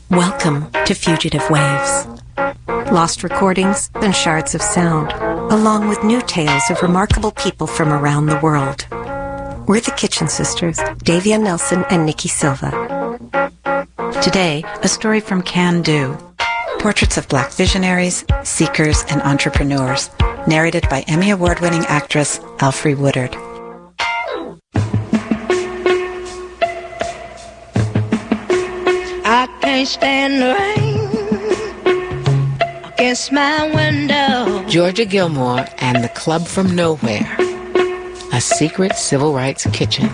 Welcome to Fugitive Waves. Lost recordings and shards of sound, along with new tales of remarkable people from around the world. We're the Kitchen Sisters, Davia Nelson and Nikki Silva. Today, a story from Can Do. Portraits of Black visionaries, seekers, and entrepreneurs. Narrated by Emmy Award-winning actress Alfre Woodard. I can't stand the rain against my window. Georgia Gilmore and the Club from Nowhere. A secret civil rights kitchen.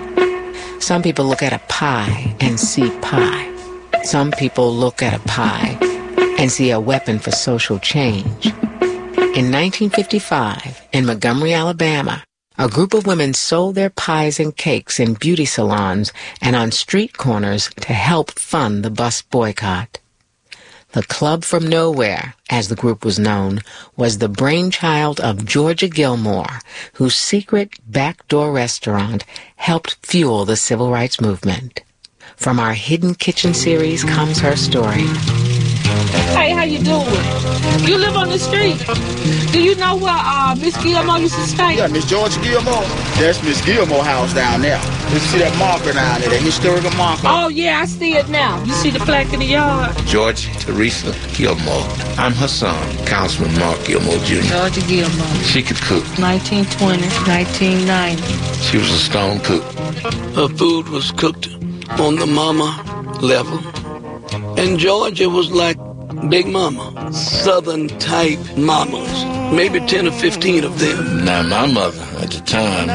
Some people look at a pie and see pie. Some people look at a pie and see a weapon for social change. In 1955, in Montgomery, Alabama, a group of women sold their pies and cakes in beauty salons and on street corners to help fund the bus boycott. The Club from Nowhere, as the group was known, was the brainchild of Georgia Gilmore, whose secret backdoor restaurant helped fuel the civil rights movement. From our Hidden Kitchen series comes her story. Hey, how you doing? You live on the street. Do you know where Miss Gilmore used to stay? Yeah, Miss Georgia Gilmore. That's Miss Gilmore house down there. You see that marker down there, that historical marker? Oh, yeah, I see it now. You see the plaque in the yard? George Teresa Gilmore. I'm her son, Councilman Mark Gilmore, Jr. Georgia Gilmore. She could cook. 1920, 1990. She was a stone cook. Her food was cooked on the mama level. And Georgia was like Big Mama, Southern type mamas, maybe 10 or 15 of them. Now, my mother at the time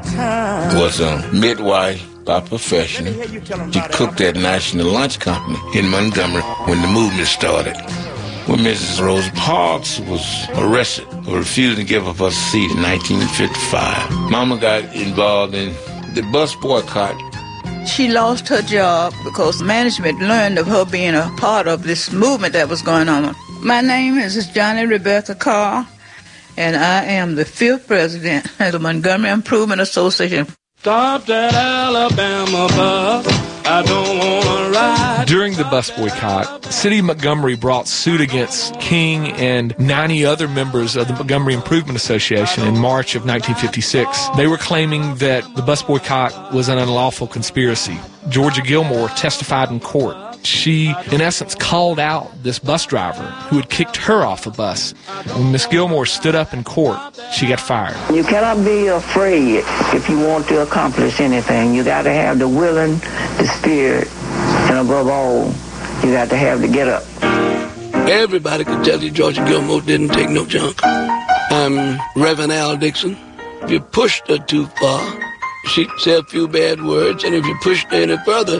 was a midwife by profession. She cooked at National Lunch Company in Montgomery when the movement started. When Mrs. Rosa Parks was arrested for refusing to give up her seat in 1955, Mama got involved in the bus boycott. She lost her job because management learned of her being a part of this movement that was going on. My name is Johnny Rebecca Carr, and I am the 5th president of the Montgomery Improvement Association. Stop that Alabama bus. I don't want to ride. During the bus boycott, the city of Montgomery brought suit against King and 90 other members of the Montgomery Improvement Association in March of 1956. They were claiming that the bus boycott was an unlawful conspiracy. Georgia Gilmore testified in court. She, in essence, called out this bus driver who had kicked her off a bus. When Miss Gilmore stood up in court, she got fired. You cannot be afraid if you want to accomplish anything. You got to have the willing, the spirit, and above all, you got to have the get up. Everybody could tell you Georgia Gilmore didn't take no junk. I'm Reverend Al Dixon. If you pushed her too far, she'd say a few bad words, and if you pushed her any further,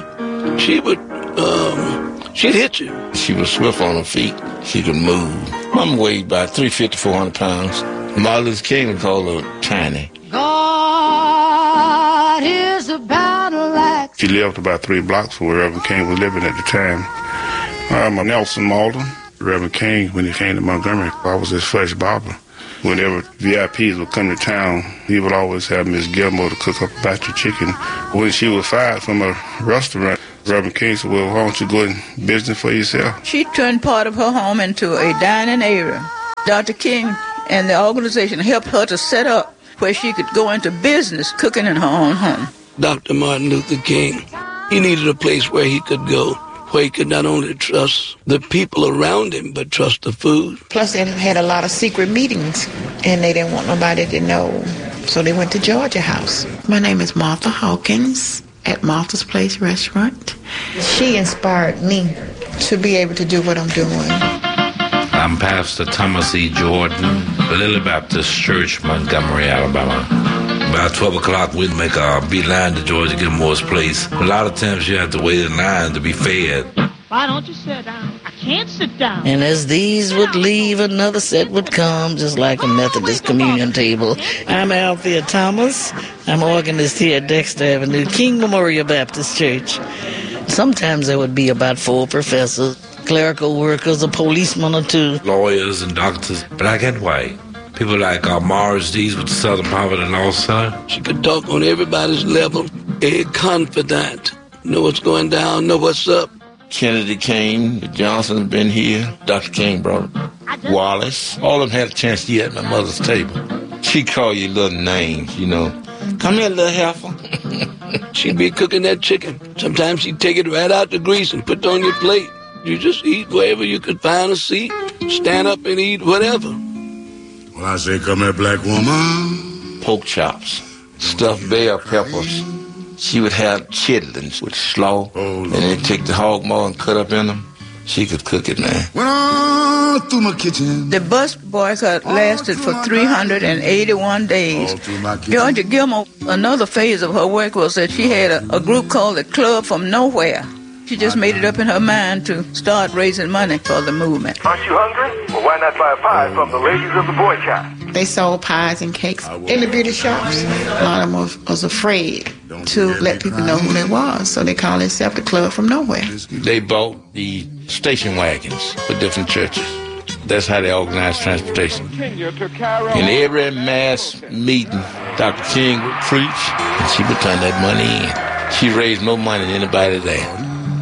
she'd hit you. She was swift on her feet. She could move. Mama weighed about 350, 400 pounds. Martin Luther King called her tiny. God is a battle axe. She lived about 3 blocks from where Reverend King was living at the time. I'm Nelson Malden. Reverend King, when he came to Montgomery, I was his first barber. Whenever VIPs would come to town, he would always have Miss Gilmore to cook up a batch of chicken. When she was fired from a restaurant, Reverend King said, well, why don't you go in business for yourself? She turned part of her home into a dining area. Dr. King and the organization helped her to set up where she could go into business cooking in her own home. Dr. Martin Luther King, he needed a place where he could go, where he could not only trust the people around him, but trust the food. Plus, they had a lot of secret meetings, and they didn't want nobody to know, so they went to Georgia House. My name is Martha Hawkins at Martha's Place Restaurant. She inspired me to be able to do what I'm doing. I'm Pastor Thomas E. Jordan, Lily Baptist Church, Montgomery, Alabama. About 12 o'clock, we'd make our beeline to Georgia Gilmore's place. A lot of times you have to wait in line to be fed. Why don't you sit down? I can't sit down. And as these would leave, another set would come, just like a Methodist communion table. I'm Althea Thomas. I'm organist here at Dexter Avenue, King Memorial Baptist Church. Sometimes there would be about 4 professors, clerical workers, a policeman or 2. Lawyers and doctors, black and white. People like Morris Dees with the Southern Poverty Law Center. She could talk on everybody's level, a confidant. Know what's going down, know what's up. Kennedy came, Johnson been here, Dr. King brought Wallace. All of them had a chance to eat at my mother's table. She called you little names, you know. Come here, little heifer. She'd be cooking that chicken. Sometimes she'd take it right out the grease and put it on your plate. You just eat wherever you could find a seat, stand up and eat whatever. Well, I say, come here, black woman. Pork chops, stuffed bell peppers. She would have chitlins with slaw, and then take the hog maw and cut up in them. She could cook it, man. Went on through my kitchen. The bus boycott lasted for 381 days. Georgia Gilmore, another phase of her work was that she had a group called the Club from Nowhere. She just made it up in her mind to start raising money for the movement. Aren't you hungry? Well, why not buy a pie from the ladies of the boycott? They sold pies and cakes in the beauty shops. A lot of them was afraid to let people know who they was, so they called themselves the Club from Nowhere. They bought the station wagons for different churches. That's how they organized transportation. In every mass meeting, Dr. King would preach, and she would turn that money in. She raised more money than anybody there.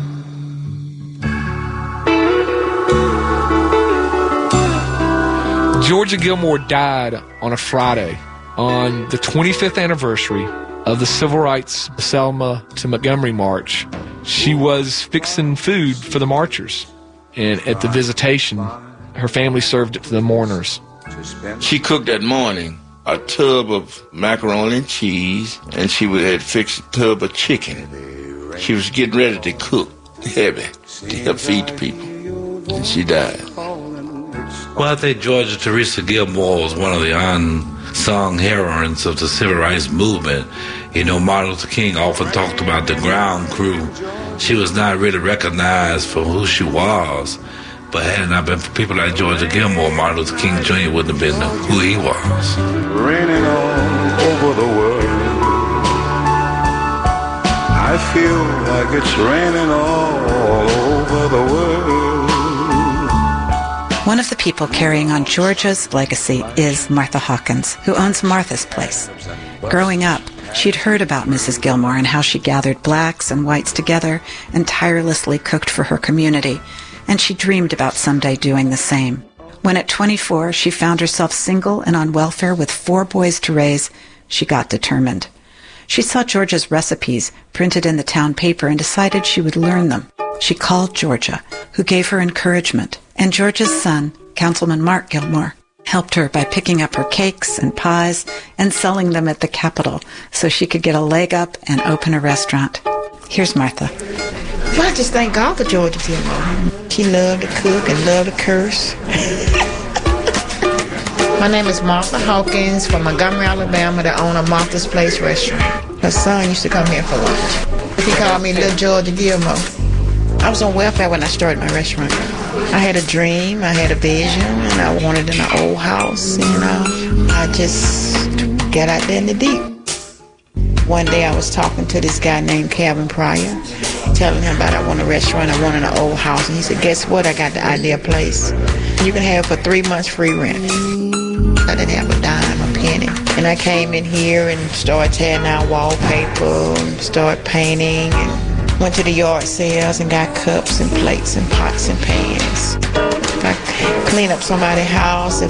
Georgia Gilmore died on a Friday on the 25th anniversary of the Civil Rights Selma to Montgomery March. She was fixing food for the marchers, and at the visitation, her family served it to the mourners. She cooked that morning a tub of macaroni and cheese, and she had fixed a tub of chicken. She was getting ready to cook heavy to help feed the people, and she died. Well, I think Georgia Teresa Gilmore was one of the unsung heroines of the civil rights movement. You know, Martin Luther King often talked about the ground crew. She was not really recognized for who she was, but had it not been for people like Georgia Gilmore, Martin Luther King Jr. wouldn't have been who he was. Raining all over the world. I feel like it's raining all over the world. One of the people carrying on Georgia's legacy is Martha Hawkins, who owns Martha's Place. Growing up, she'd heard about Mrs. Gilmore and how she gathered blacks and whites together and tirelessly cooked for her community, and she dreamed about someday doing the same. When at 24 she found herself single and on welfare with 4 boys to raise, she got determined. She saw Georgia's recipes printed in the town paper and decided she would learn them. She called Georgia, who gave her encouragement, and Georgia's son, Councilman Mark Gilmore, helped her by picking up her cakes and pies and selling them at the Capitol so she could get a leg up and open a restaurant. Here's Martha. Well, I just thank God for Georgia Gilmore. She loved to cook and loved to curse. My name is Martha Hawkins from Montgomery, Alabama, the owner of Martha's Place restaurant. Her son used to come here for lunch. He called me Little Georgia Gilmore. I was on welfare when I started my restaurant. I had a dream, I had a vision, and I wanted an old house, you know. I just got out there in the deep. One day I was talking to this guy named Calvin Pryor, telling him about I want a restaurant, I wanted an old house. And he said, guess what, I got the idea place. You can have it for 3 months free rent. I didn't have a dime, a penny. And I came in here and started tearing out wallpaper and started painting and went to the yard sales and got cups and plates and pots and pans. If I clean up somebody's house, if